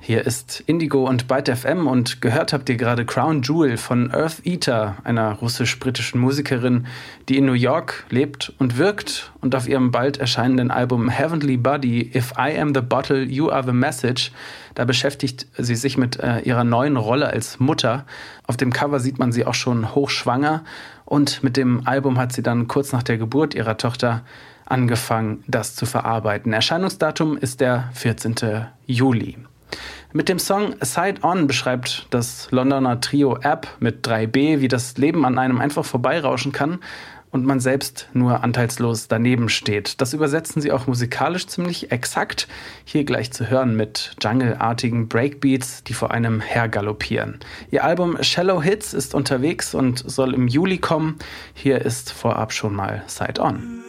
Hier ist Indigo und Byte FM und gehört habt ihr gerade Crown Jewel von Earth Eater, einer russisch-britischen Musikerin, die in New York lebt und wirkt und auf ihrem bald erscheinenden Album Heavenly Body, If I Am the Bottle, You Are the Message, da beschäftigt sie sich mit ihrer neuen Rolle als Mutter. Auf dem Cover sieht man sie auch schon hochschwanger und mit dem Album hat sie dann kurz nach der Geburt ihrer Tochter angefangen, das zu verarbeiten. Erscheinungsdatum ist der 14. Juli. Mit dem Song Side On beschreibt das Londoner Trio App mit 3B, wie das Leben an einem einfach vorbeirauschen kann und man selbst nur anteilslos daneben steht. Das übersetzen sie auch musikalisch ziemlich exakt. Hier gleich zu hören mit Jungle-artigen Breakbeats, die vor einem hergaloppieren. Ihr Album Shallow Hits ist unterwegs und soll im Juli kommen. Hier ist vorab schon mal Side On.